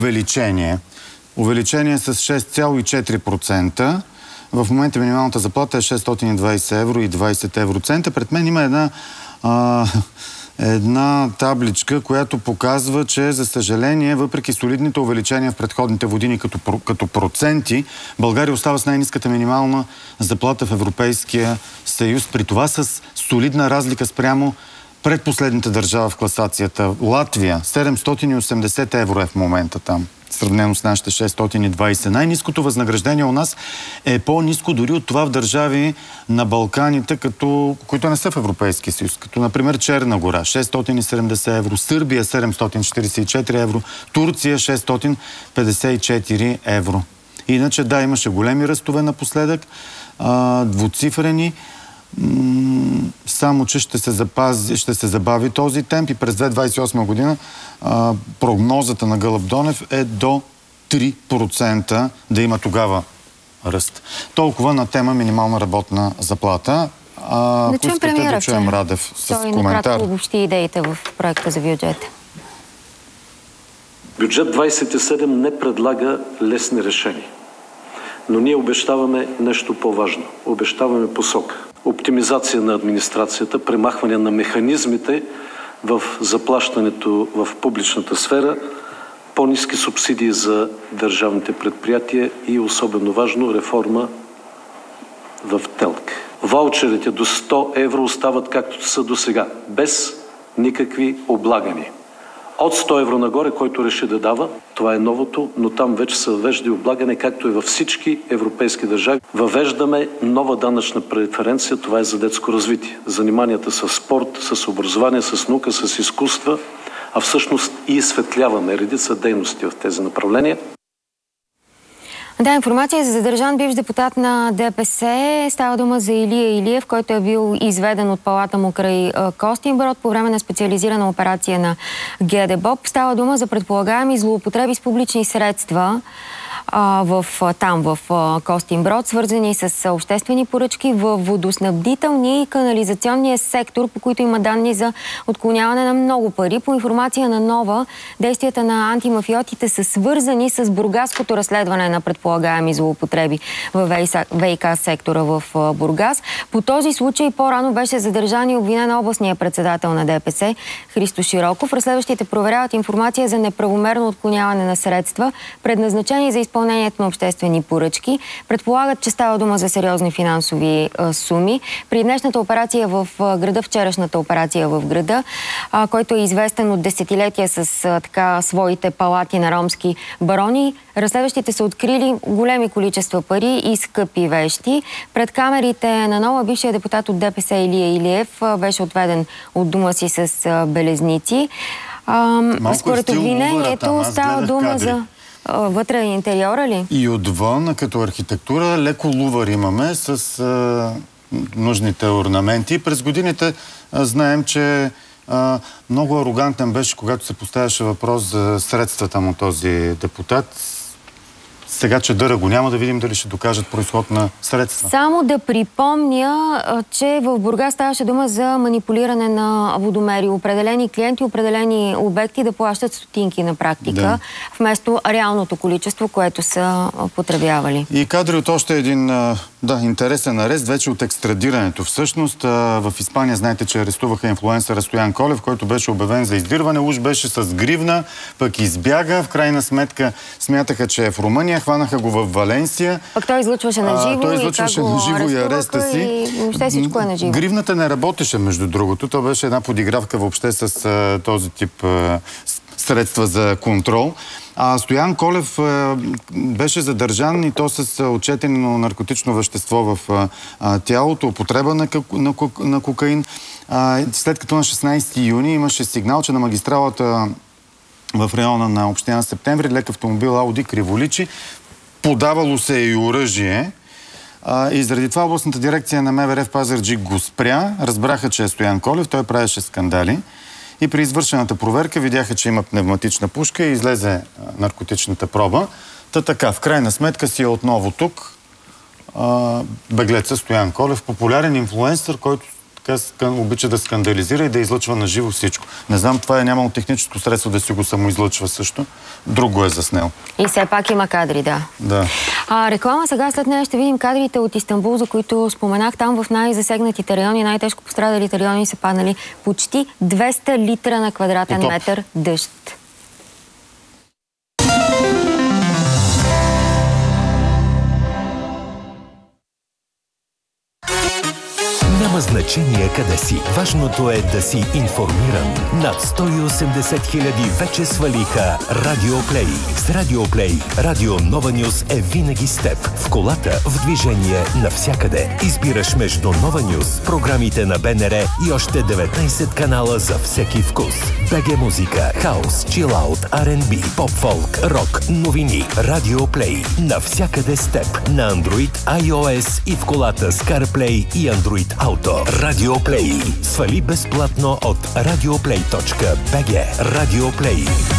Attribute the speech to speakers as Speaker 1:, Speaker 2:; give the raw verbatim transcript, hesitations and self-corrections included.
Speaker 1: увеличение. Увеличение с шест цяло и четири процента. В момента минималната заплата е шестстотин и двадесет евро и двадесет евроцента. Пред мен има една, а, една табличка, която показва, че за съжаление, въпреки солидните увеличения в предходните години като, като проценти, България остава с най-ниската минимална заплата в Европейския съюз. При това с солидна разлика спрямо предпоследната държава в класацията. Латвия, седемстотин и осемдесет евро е в момента там, сравнено с нашите шестстотин и двадесет. Най-ниското възнаграждение у нас е по-ниско дори от това в държави на Балканите, като, които не са в Европейския съюз, като например Черна гора, шестстотин и седемдесет евро, Сърбия седемстотин четиридесет и четири евро, Турция шестстотин петдесет и четири евро. Иначе да, имаше големи ръстове напоследък, а, двуцифрени, само че ще се, запази, ще се забави този темп и през две хиляди двадесет и осма година а, прогнозата на Гълъб Донев е до три процента да има тогава ръст. Толкова на тема минимална работна заплата. А,
Speaker 2: да чуем премиера,
Speaker 1: да чуем Радев с
Speaker 2: той
Speaker 1: коментар.
Speaker 2: накратко обобщи идеите в проекта за бюджета.
Speaker 3: Бюджет двадесет и седем не предлага лесни решения. Но ние обещаваме нещо по-важно. Обещаваме посока. Оптимизация на администрацията, премахване на механизмите в заплащането в публичната сфера, по-ниски субсидии за държавните предприятия и особено важно реформа в ТЕЛК. Ваучерите до сто евро остават както са до сега, без никакви облагания. От сто евро нагоре, който реши да дава, това е новото, но там вече се въвежда и облагане, както и във всички европейски държави. Въвеждаме нова данъчна преференция, това е за детско развитие. Заниманията с спорт, с образование, с наука, с изкуства, а всъщност и изсветляваме редица дейности в тези направления.
Speaker 2: Да, информация за задържан бивш депутат на ДПС. Става дума за Илия Илиев, който е бил изведен от палата му край Костинброд по време на специализирана операция на ГДБОП. Става дума за предполагаеми злоупотреби с публични средства а, в, там, в Костинброд, свързани с обществени поръчки в водоснабдителния и канализационния сектор, по които има данни за отклоняване на много пари. По информация на Нова, действията на антимафиотите са свързани с бургаското разследване на предполагаеми злоупотреби в ВиК сектора в Бургас. По този случай по-рано беше задържан и обвинен областния председател на ДПС Христо Широков. Разследващите проверяват информация за неправомерно отклоняване на средства, предназначени за изпълнението на обществени поръчки. Предполагат, че става дума за сериозни финансови а, суми. При днешната операция в а, града, вчерашната операция в града, а, който е известен от десетилетия с а, така своите палати на ромски барони, разследващите са открили големи количества пари и скъпи вещи. Пред камерите на Нова бившия депутат от ДПС Илия Илиев а, беше отведен от дома си с а, белезници. А, според обвинението става дума кадри. за вътре интериора ли?
Speaker 1: И отвън, като архитектура, леко лувър имаме с а, нужните орнаменти. През годините а, знаем, че а, много арогантен беше, когато се поставяше въпрос за средствата му този депутат. Сега, че дъра го няма, да видим дали ще докажат произход на средства.
Speaker 2: Само да припомня, че в Бургас ставаше дума за манипулиране на водомери. Определени клиенти, определени обекти да плащат стотинки на практика, да, вместо реалното количество, което са потребявали.
Speaker 1: И кадри от още един да, интересен арест, вече от екстрадирането. Всъщност в Испания знаете, че арестуваха инфлуенсъра Стоян Колев, който беше обявен за издирване. Уж беше с гривна, пък избяга. В крайна сметка смятаха, че е в Румъния. Хванаха го в Валенсия.
Speaker 2: Пък той излъчваше на живо.
Speaker 1: Той излъчваше на живо и ареста си.
Speaker 2: И въобще всичко е на живо.
Speaker 1: Гривната не работеше, между другото. То беше една подигравка въобще с а, този тип а, средства за контрол. А Стоян Колев а, беше задържан и то с отчетено наркотично вещество в а, тялото, употреба на, на, на кокаин. А, след като на шестнадесети юни имаше сигнал, че на магистралата в района на община Септември лек автомобил Ауди криволичи. Подавало се и оръжие. А, и заради това областната дирекция на МВР в Пазарджик го спря. Разбраха, че е Стоян Колев. Той правеше скандали. И при извършената проверка видяха, че има пневматична пушка и излезе наркотичната проба. Та така, в крайна сметка си е отново тук а, беглеца Стоян Колев, популярен инфлуенсър, който така скан, обича да скандализира и да излъчва на живо всичко. Не знам, това е нямало техническо средство да си го самоизлъчва също. Друго е заснел.
Speaker 2: И все пак има кадри, да.
Speaker 1: Да.
Speaker 2: А, реклама сега, след нея ще видим кадрите от Истанбул, за които споменах. Там в най-засегнатите райони, най-тежко пострадалите райони са паднали почти двеста литра на квадратен
Speaker 1: Потоп.
Speaker 2: метър дъжд.
Speaker 4: Няма значение къде си. Важното е да си информиран. Над сто и осемдесет хиляди вече свалиха Радиоплей. С Радиоплей Радио Нова Нюз е винаги с теб. В колата, в движение, навсякъде. Избираш между Нова Нюз, програмите на БНР и още деветнайсет канала за всеки вкус. БГ музика, хаус, чилаут, Ар енд Би, поп-фолк, рок, новини. Радиоплей. Навсякъде с теб. На Android, iOS и в колата с CarPlay и Android Auto. Радиоплей. Свали безплатно от радиоплей точка би джи. Радиоплей.